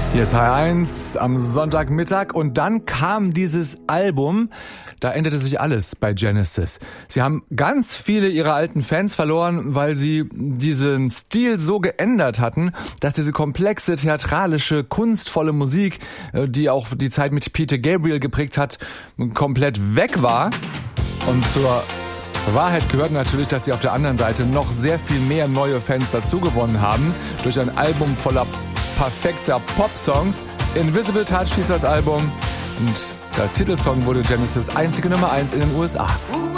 Hier ist H1 am Sonntagmittag und dann kam dieses Album, da änderte sich alles bei Genesis. Sie haben ganz viele ihrer alten Fans verloren, weil sie diesen Stil so geändert hatten, dass diese komplexe, theatralische, kunstvolle Musik, die auch die Zeit mit Peter Gabriel geprägt hat, komplett weg war. Und zur Wahrheit gehört natürlich, dass sie auf der anderen Seite noch sehr viel mehr neue Fans dazugewonnen haben durch ein Album voller perfekter Pop-Songs. Invisible Touch hieß das Album und der Titelsong wurde Genesis einzige Nummer 1 in den USA.